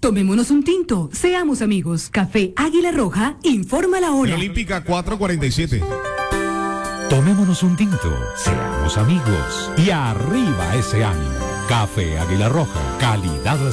Tomémonos un tinto, seamos amigos. Café Águila Roja, informa la hora. Olímpica 4:47. Tomémonos un tinto, seamos amigos y arriba ese ánimo. Café Águila Roja, calidad